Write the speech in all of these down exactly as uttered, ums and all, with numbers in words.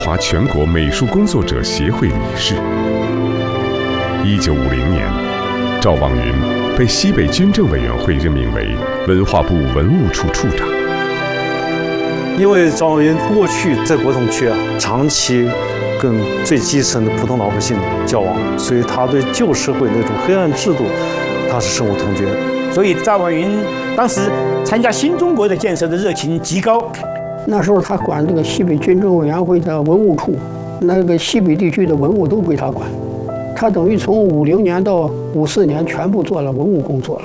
华全国美术工作者协会理事。一九五零年，赵望云被西北军政委员会任命为文化部文物处处长。 因为赵望云过去在国统区啊，长期跟最基层的普通老百姓交往，所以他对旧社会那种黑暗制度，他是深恶痛绝。 所以赵望云当时参加新中国的建设的热情极高。 那时候他管这个西北军政委员会的文物处，那个西北地区的文物都归他管。他等于从五零年到五四年全部做了文物工作了。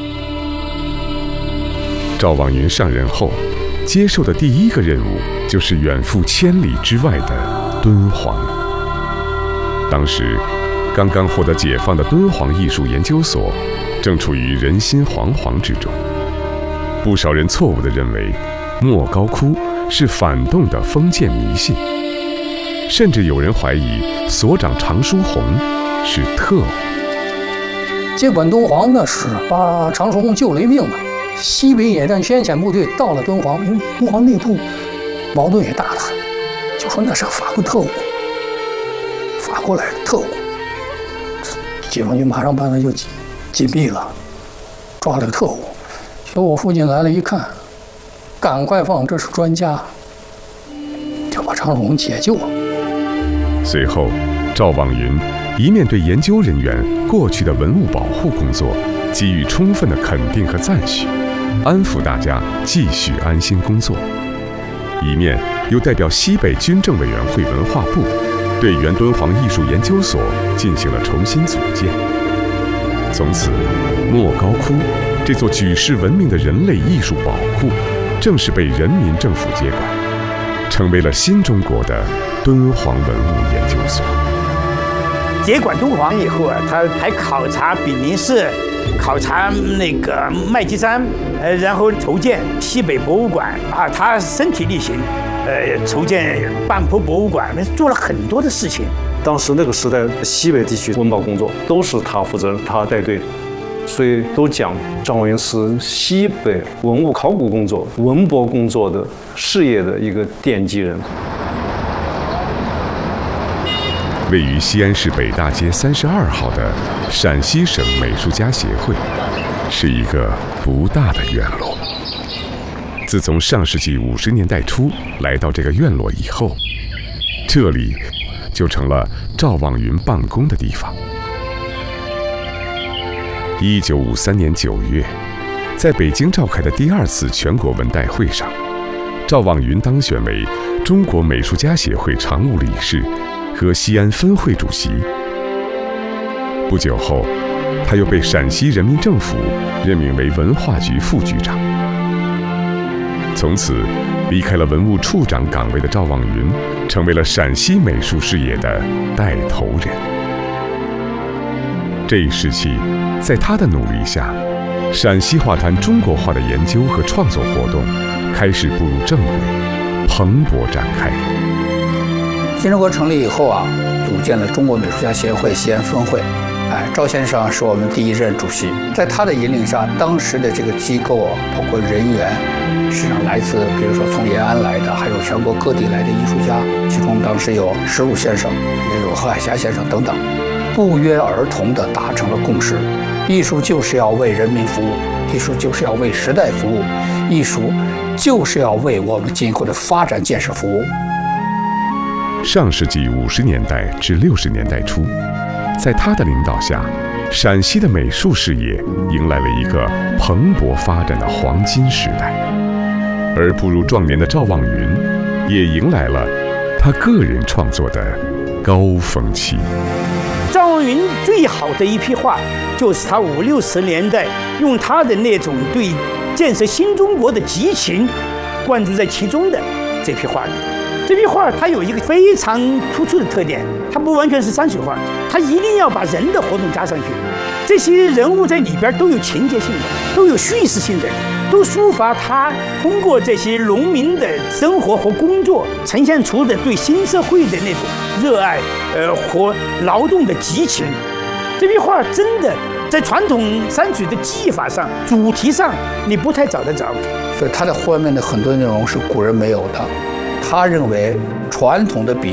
赵望云上任后，接受的第一个任务就是远赴千里之外的敦煌。当时，刚刚获得解放的敦煌艺术研究所，正处于人心惶惶之中。不少人错误地认为，莫高窟是反动的封建迷信，甚至有人怀疑所长常书鸿是特务。 接管敦煌呢，是把常书鸿救了一命嘛。西北野战先遣部队到了敦煌，因为敦煌内部矛盾也大得很，就说那是法国特务，法国来的特务。解放军马上把他就紧闭了，抓了个特务。结果我父亲来了一看，赶快放，这是专家，就把常书鸿解救了。 随后，赵望云一面对研究人员过去的文物保护工作给予充分的肯定和赞许，安抚大家继续安心工作，一面又代表西北军政委员会文化部对原敦煌艺术研究所进行了重新组建。从此，莫高窟这座举世闻名的人类艺术宝库正式被人民政府接管，成为了新中国的敦煌文物研究所。 接管敦煌以后啊，他还考察炳灵寺，考察那个麦积山，呃，然后筹建西北博物馆啊，他身体力行，呃，筹建半坡博物馆，做了很多的事情。 当时那个时代，西北地区文保工作都是他负责，他带队，所以都讲赵望云是西北文物考古工作、文博工作的事业的一个奠基人。 位于西安市北大街三十二号的陕西省美术家协会，是一个不大的院落。自从上世纪五十年代初来到这个院落以后，这里就成了赵望云办公的地方。一九五三年九月，在北京召开的第二次全国文代会上，赵望云当选为中国美术家协会常务理事和西安分会主席。不久后，他又被陕西人民政府任命为文化局副局长。从此，离开了文物处长岗位的赵望云，成为了陕西美术事业的带头人。这一时期，在他的努力下，陕西画坛中国画的研究和创作活动开始步入正轨，蓬勃展开。 新中国成立以后啊，组建了中国美术家协会西安分会。哎，赵先生是我们第一任主席，在他的引领下，当时的这个机构啊，包括人员，实际上来自比如说从延安来的，还有全国各地来的艺术家，其中当时有石鲁先生，也有贺海霞先生等等，不约而同地达成了共识：艺术就是要为人民服务，艺术就是要为时代服务，艺术就是要为我们今后的发展建设服务。 上世纪五十年代至六十年代初，在他的领导下，陕西的美术事业迎来了一个蓬勃发展的黄金时代，而步入壮年的赵望云也迎来了他个人创作的高峰期。 赵望云最好的一批画，就是他五六十年代用他的那种对建设新中国的激情灌注在其中的这批画里。这批画它有一个非常突出的特点，它不完全是山水画，它一定要把人的活动加上去。这些人物在里边都有情节性的，都有叙事性的，都抒发他通过这些农民的生活和工作呈现出的对新社会的那种热爱，呃和劳动的激情。这批画真的在传统山水的技法上、主题上，你不太找得着。 所以它的画面的很多内容是古人没有的。 他认为传统的比